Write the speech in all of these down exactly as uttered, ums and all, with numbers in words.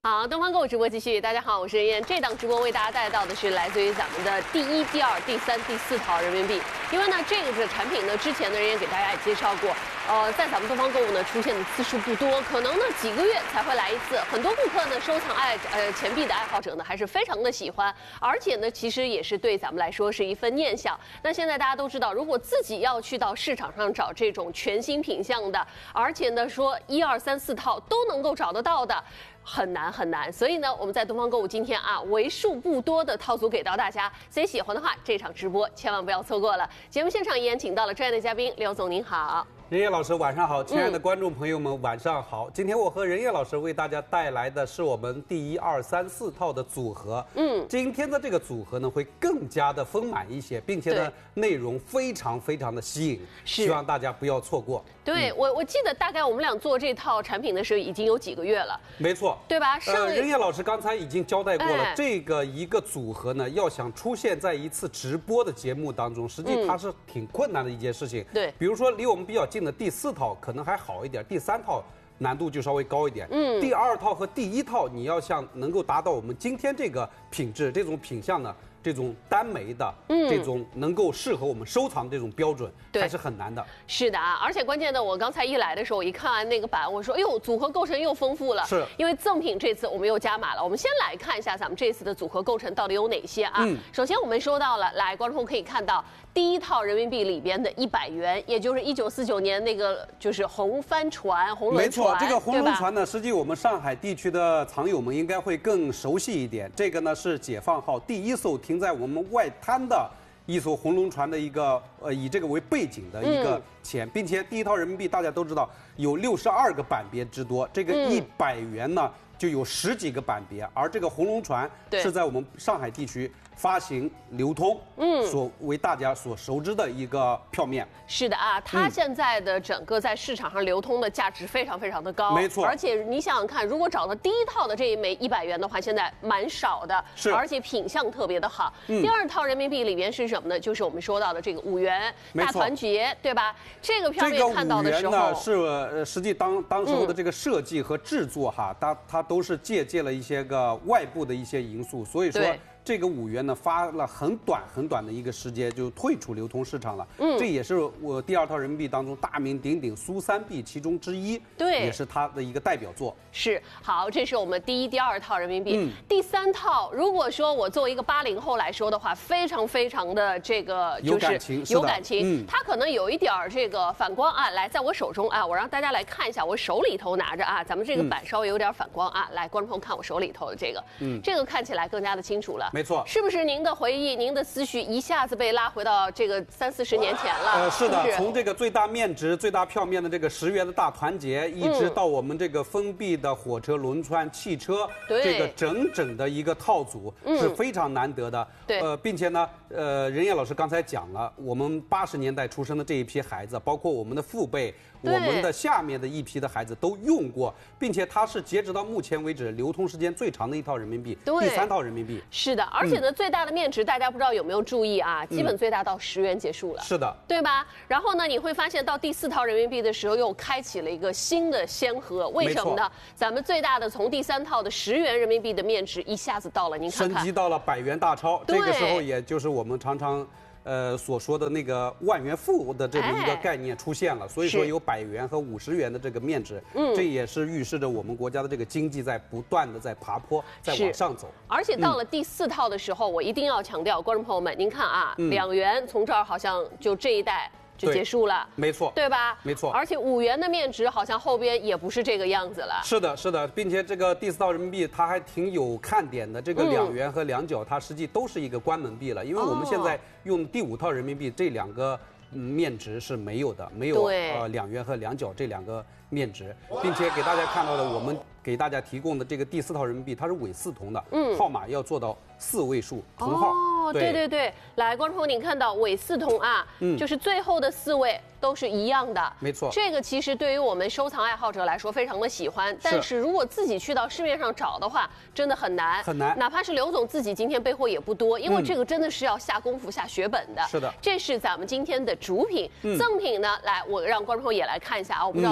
好，东方购物直播继续。大家好，我是任燕。这档直播为大家带到的是来自于咱们的第一、第二、第三、第四套人民币。因为呢，这个产品呢，之前的人也给大家也介绍过，呃，在咱们东方购物呢出现的次数不多，可能呢几个月才会来一次。很多顾客呢收藏爱呃钱币的爱好者呢还是非常的喜欢，而且呢其实也是对咱们来说是一份念想。那现在大家都知道，如果自己要去到市场上找这种全新品相的，而且呢说一二三四套都能够找得到的。很难很难，所以呢，我们在东方购物今天啊，为数不多的套组给到大家，所以喜欢的话，这场直播千万不要错过了。节目现场依然请到了专业的嘉宾刘总，您好。 任烨老师晚上好，亲爱的观众朋友们、嗯、晚上好。今天我和任烨老师为大家带来的是我们第一、二、三、四套的组合。嗯，今天的这个组合呢会更加的丰满一些，并且呢内容非常非常的吸引，希望大家不要错过。 对、嗯、我我记得大概我们俩做这套产品的时候已经有几个月了， 没错， 对吧？ 呃，任烨老师刚才已经交代过了，哎、这个一个组合呢要想出现在一次直播的节目当中，实际它是挺困难的一件事情。对、嗯，比如说离我们比较近的第四套。可能还好一点，第三套难度就稍微高一点。嗯，第二套和第一套，你要像能够达到我们今天这个品质、这种品相呢，这种单枚的，嗯，这种能够适合我们收藏的这种标准，还是很难的。 是的啊，而且关键的，我刚才一来的时候，我一看完那个版，我说，哎呦，组合构成又丰富了。是，因为赠品这次我们又加码了。我们先来看一下咱们这次的组合构成到底有哪些啊？嗯，首先我们收到了，来，观众朋友可以看到。第一套人民币里边的一百元，也就是一九四九年那个就是红帆船、红轮船。 没错，这个红轮船呢，实际我们上海地区的藏友们应该会更熟悉一点。这个呢是解放号第一艘停在我们外滩的一艘红轮船的一个呃以这个为背景的一个钱，嗯、并且第一套人民币大家都知道有六十二个版别之多，这个一百元呢、嗯、就有十几个版别，而这个红轮船是在我们上海地区发行流通，嗯，所为大家所熟知的一个票面。 是的啊，它现在的整个在市场上流通的价值非常非常的高， 没错。 而且你想想看，如果找到第一套的这一枚一百元的话，现在蛮少的，是，而且品相特别的好。嗯、第二套人民币里边是什么呢？就是我们说到的这个五元大团结，对吧？这个票面看到的时候， 这个五元呢是呃，实际当当时候的这个设计和制作哈，它它都是借鉴了一些个外部的一些因素，所以说。这个五元呢，发了很短很短的一个时间就退出流通市场了。嗯，这也是我第二套人民币当中大名鼎鼎苏三 币其中之一。对，也是它的一个代表作。 是，好，这是我们第一、第二套人民币。嗯，第三套，如果说我作为一个八零后来说的话，非常非常的这个就是有感情， 有感情。嗯，它可能有一点这个反光啊。来，在我手中啊，我让大家来看一下，我手里头拿着啊，咱们这个版稍微有点反光啊。嗯、来，观众朋友看我手里头的这个，嗯，这个看起来更加的清楚了。 没错， 是不是您的回忆、您的思绪一下子被拉回到这个三四十年前了？ 呃，是的， 是是从这个最大面值、最大票面的这个十元的大团结，一直到我们这个封闭的火车、轮船、汽车，这个整整的一个套组、嗯、是非常难得的。对，呃，并且呢，呃，任烨老师刚才讲了，我们八十年代出生的这一批孩子，包括我们的父辈。我们的下面的一批的孩子都用过，并且它是截止到目前为止流通时间最长的一套人民币，第三套人民币。 是的，而且呢，嗯、最大的面值大家不知道有没有注意啊？基本最大到十元结束了。是的， 对吧？然后呢，你会发现到第四套人民币的时候，又开启了一个新的先河。为什么呢？咱们最大的从第三套的十元人民币的面值一下子到了，您看看， 升级到了百元大钞。这个时候，也就是我们常常。呃，所说的那个万元富的这么一个概念出现了，哎、所以说有百元和五十元的这个面值，嗯，这也是预示着我们国家的这个经济在不断的在爬坡，在往上走。 而且到了第四套的时候，嗯、我一定要强调，观众朋友们，您看啊，嗯、两元从这儿好像就这一代。就结束了， 没错， 对吧？ 没错， 而且五元的面值好像后边也不是这个样子了。 是的，是的，并且这个第四套人民币它还挺有看点的。这个两元和两角它实际都是一个关门币了，因为我们现在用第五套人民币这两个嗯面值是没有的，没有呃两元和两角这两个面值，并且给大家看到的我们给大家提供的这个第四套人民币它是伪四同的，嗯，号码要做到四位数同号。 哦，对对对，来，观众朋友，您看到伪四同啊，嗯，就是最后的四位都是一样的， 没错。 这个其实对于我们收藏爱好者来说非常的喜欢，但是如果自己去到市面上找的话，真的很难， 很难。 哪怕是刘总自己今天备货也不多，因为这个真的是要下功夫、下血本的。 是的， 这是咱们今天的主品，赠品呢，来，我让观众朋友也来看一下啊，我不知道清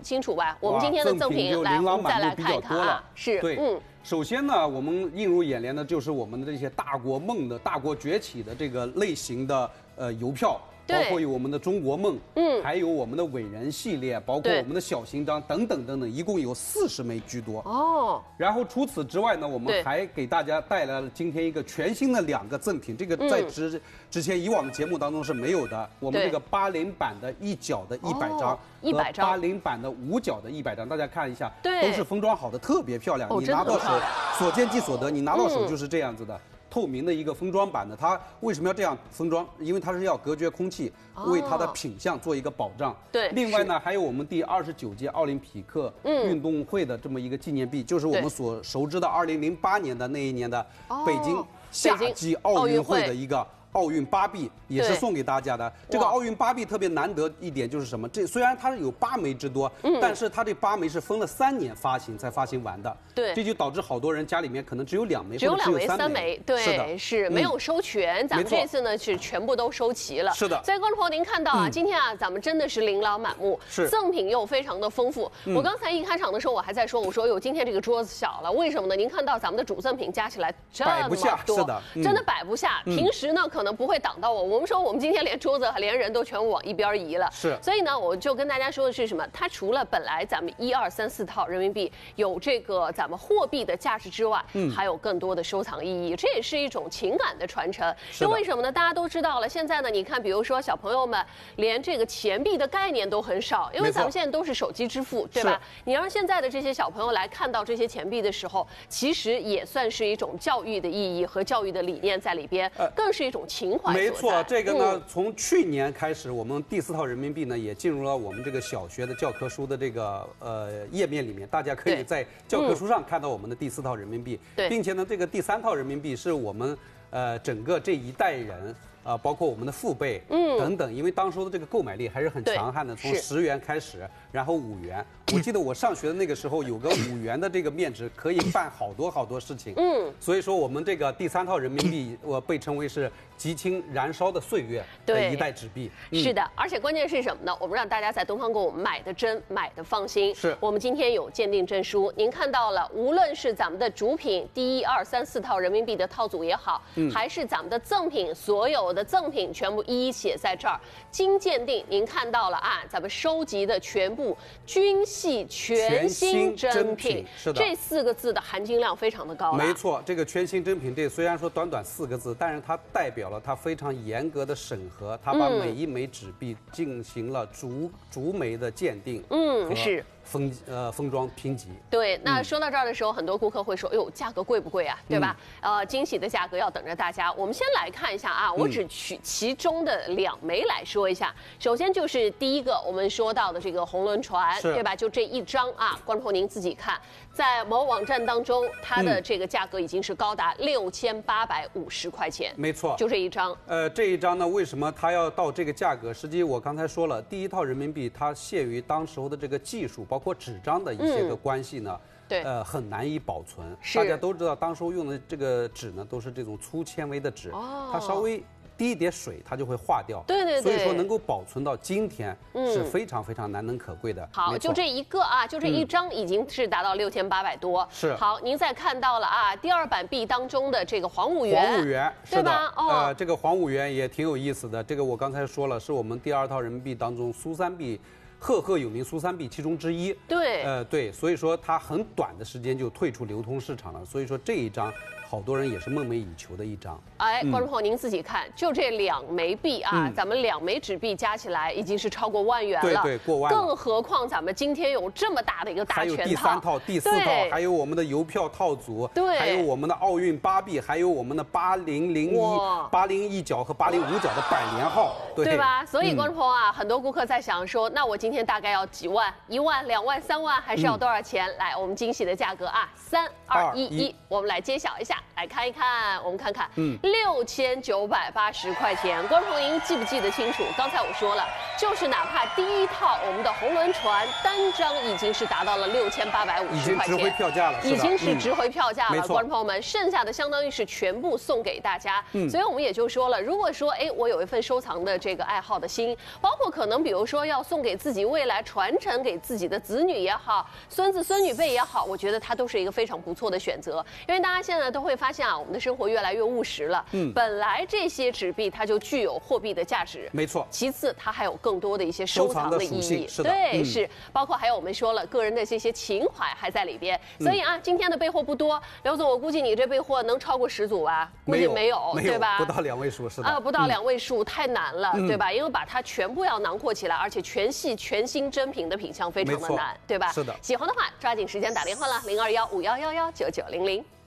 清楚吧？我们今天的赠品来，我们再来看一看啊。是， 对，嗯。首先呢，我们映入眼帘的就是我们的这些大国梦的大国崛起的这个类型的呃邮票。包括有我们的中国梦，嗯，还有我们的伟人系列，包括我们的小型章等等等等，一共有四十枚居多。哦，然后除此之外呢，我们还给大家带来了今天一个全新的两个赠品，这个在之之前以往的节目当中是没有的。我们这个八零版的一角的一百张， 一百张， 八零版的五角的一百张，大家看一下， 对， 都是封装好的，特别漂亮。你拿到手，所见即所得，你拿到手就是这样子的。透明的一个封装版的，它为什么要这样封装？因为它是要隔绝空气，为它的品相做一个保障。 对。 另外呢，还有我们第二十九届奥林匹克运动会的这么一个纪念币，就是我们所熟知的二零零八年的那一年的北京夏季奥运会的一个奥运八币，也是送给大家的。这个奥运八币特别难得一点就是什么？这虽然它有八枚之多，但是它这八枚是分了三年发行才发行完的。 对， 这就导致好多人家里面可能只有两枚， 只有两枚、 三枚，对，是的，是没有收全。咱们这次呢是全部都收齐了。 是的。 所以观众朋友，您看到啊，今天啊，咱们真的是琳琅满目， 是赠品又非常的丰富。我刚才一开场的时候，我还在说，我说哟，今天这个桌子小了，为什么呢？您看到咱们的主赠品加起来这么多， 是的， 真的摆不下。平时呢可能不会挡到我，我们说我们今天连桌子连人都全部往一边移了。 是。 所以呢，我就跟大家说的是什么？它除了本来咱们一二三四套人民币有这个咱们货币的价值之外，嗯，还有更多的收藏意义，这也是一种情感的传承。因为什么呢？大家都知道了，现在呢，你看，比如说小朋友们连这个钱币的概念都很少，因为咱们现在都是手机支付，对吧？你让现在的这些小朋友来看到这些钱币的时候，其实也算是一种教育的意义和教育的理念在里边，呃、更是一种情怀。 没错，这个呢，嗯、从去年开始，我们第四套人民币呢也进入了我们这个小学的教科书的这个呃页面里面，大家可以在教科书上看到我们的第四套人民币， 对， 并且呢，这个第三套人民币是我们呃整个这一代人。啊，包括我们的父辈，嗯，等等，因为当时的这个购买力还是很强悍的，从十元开始，然后五元。我记得我上学的那个时候，有个五元的这个面值可以办好多好多事情，嗯，所以说我们这个第三套人民币，我被称为是极轻燃烧的岁月的一代纸币。 嗯、是的，而且关键是什么呢？我们让大家在东方购物买的真，买的放心。 是我们今天有鉴定证书，您看到了，无论是咱们的主品第一、二、三、四套人民币的套组也好，嗯，还是咱们的赠品，所有的赠品全部一一写在这儿，经鉴定，您看到了啊，咱们收集的全部均系全新真品， 是的， 这四个字的含金量非常的高。 没错，这个全新真品，这虽然说短短四个字，但是它代表了它非常严格的审核，它把每一枚纸币进行了逐逐枚的鉴定， 嗯，是。 封呃封装评级。 对，那说到这儿的时候，很多顾客会说：“哎呦，价格贵不贵啊？对吧？”嗯、呃，惊喜的价格要等着大家。我们先来看一下啊，我只取其中的两枚来说一下。嗯、首先就是第一个我们说到的这个红轮船，对吧？就这一张啊，观众朋友您自己看，在某网站当中，它的这个价格已经是高达六千八百五十块钱。 没错， 就这一张。 呃，这一张呢，为什么它要到这个价格？实际我刚才说了，第一套人民币它限于当时候的这个技术。包括纸张的一些个关系呢，嗯、 对， 呃，很难以保存。大家都知道，当时用的这个纸呢，都是这种粗纤维的纸，哦、它稍微滴一点水，它就会化掉。 对对对， 所以说能够保存到今天是非常非常难能可贵的。 好，就这一个啊，就这一张已经是达到六千八百多。 是。 好，您再看到了啊，第二版币当中的这个黄五元。 黄五元， 对吧？ 哦，呃，这个黄五元也挺有意思的。这个我刚才说了，是我们第二套人民币当中苏三币。赫赫有名苏三币其中之一， 对， 呃，对，所以说它很短的时间就退出流通市场了，所以说这一张好多人也是梦寐以求的一张。 哎，观众朋友您自己看，就这两枚币啊，嗯、咱们两枚纸币加起来已经是超过万元了， 对对，过万了。 更何况咱们今天有这么大的一个大全套， 还有第三套、第四套，还有我们的邮票套组， 对， 还有我们的奥运八币，还有我们的八零零一、八零一角和八零五角的百年号，对， 对吧？所以观众朋友啊，嗯、很多顾客在想说，那我今天大概要几万、一万、两万、三万，还是要多少钱？嗯、来，我们惊喜的价格啊，三二一一，我们来揭晓一下，来看一看，我们看看，嗯，六千九百八十块钱。观众朋友，您记不记得清楚？刚才我说了，就是哪怕第一套我们的红轮船单张已经是达到了六千八百五十块钱， 已经值回票价了， 已经是值回票价了。嗯、观众朋友们，剩下的相当于是全部送给大家。嗯，所以我们也就说了，如果说，哎，我有一份收藏的这个爱好的心，包括可能比如说要送给自己。 己未来传承给自己的子女也好，孙子孙女辈也好，我觉得它都是一个非常不错的选择。因为大家现在都会发现啊，我们的生活越来越务实了。嗯，本来这些纸币它就具有货币的价值， 没错。 其次，它还有更多的一些收藏的意义， 是的， 对， 嗯、 是包括还有我们说了个人的这些情怀还在里边。所以啊，今天的备货不多，刘总，我估计你这备货能超过十组吧？估计没有， 没有对吧？ 不到两位数，是的。 啊，不到两位数、嗯、太难了， 嗯、 对吧？因为把它全部要囊括起来，而且全系全新真品的品相非常的难，对吧？ 是的。 喜欢的话，抓紧时间打电话了，零二幺五幺幺幺九九零零。